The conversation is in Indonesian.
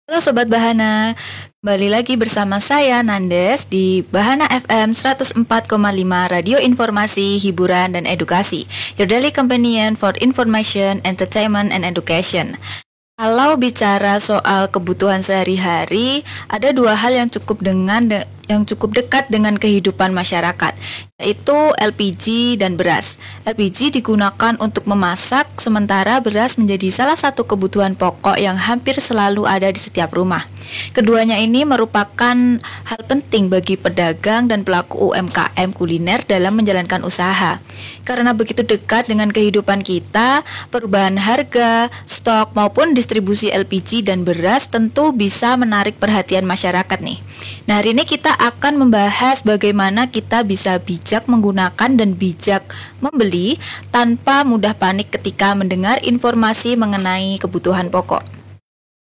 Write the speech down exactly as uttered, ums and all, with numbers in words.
Halo Sobat Bahana, kembali lagi bersama saya Nandes di Bahana F M seratus empat koma lima Radio Informasi, Hiburan, dan Edukasi, your daily companion for information, entertainment, and education. Kalau bicara soal kebutuhan sehari-hari, ada dua hal yang cukup dengan de- yang cukup dekat dengan kehidupan masyarakat, yaitu L P G dan beras. L P G digunakan untuk memasak, sementara beras menjadi salah satu kebutuhan pokok yang hampir selalu ada di setiap rumah. Keduanya ini merupakan hal penting bagi pedagang dan pelaku U M K M kuliner dalam menjalankan usaha. Karena begitu dekat dengan kehidupan kita, perubahan harga, stok maupun distribusi L P G dan beras tentu bisa menarik perhatian masyarakat nih. Nah, hari ini kita akan membahas bagaimana kita bisa bijak menggunakan dan bijak membeli tanpa mudah panik ketika mendengar informasi mengenai kebutuhan pokok.